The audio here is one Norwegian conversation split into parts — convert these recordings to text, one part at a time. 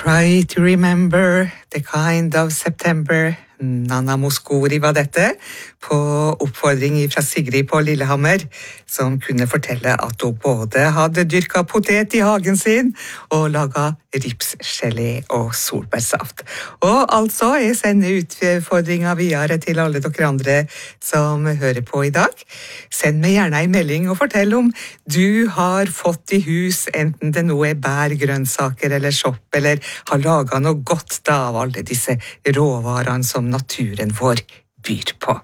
Try to remember the kind of September. Nanna Mouskouri var dette, på oppfordring fra Sigrid på Lillehammer, som kunne fortelle at hun både hadde dyrket potet i hagen sin og laget ripsgelé og solbærsaft. Og altså, jeg sender utfordringen videre til alle dere andre som hører på i dag. Send meg gjerne en melding og fortell om du har fått i hus enten det nå bær, grønnsaker eller sopp, eller har laget noe godt da av alle disse råvarene som naturen vår byr på.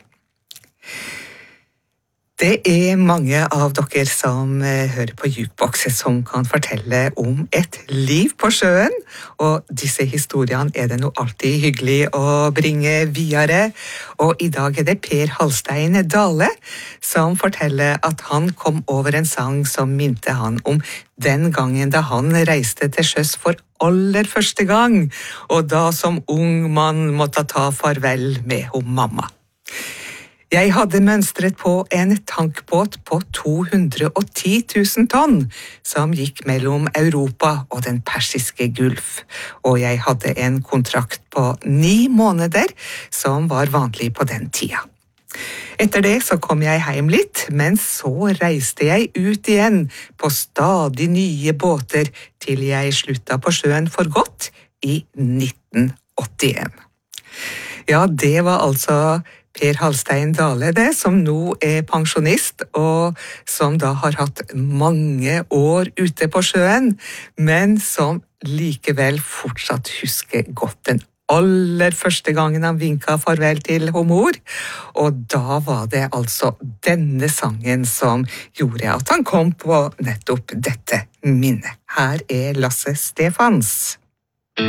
Det mange av dere som hører på Jukebox som kan fortelle om et liv på sjøen, og disse historiene det nå alltid hyggelig å bringe videre. Og i dag det Per Halstein Dale som forteller at han kom over en sang som minte han om den gangen da han reiste til sjøs for aller første gang, og da som ung mann måtte ta farvel med mamma. Jeg hadde mønstret på en tankbåt på 210 000 tonn, som gikk mellom Europa og den persiske gulf, og jeg hadde en kontrakt på 9 måneder, som var vanlig på den tida. Etter det så kom jeg hjem litt, men så reiste jeg ut igjen på stadig nye båter til jeg slutta på sjøen for godt i 1981. Ja, det var altså Per Halstein Dale det, som nå pensjonist, og som da har hatt mange år ute på sjøen, men som likevel fortsatt husker godt den aller første gangen han vinket farvel til mor, og da var det altså denne sangen som gjorde at han kom på nettopp dette minnet. Her Lasse Stefans.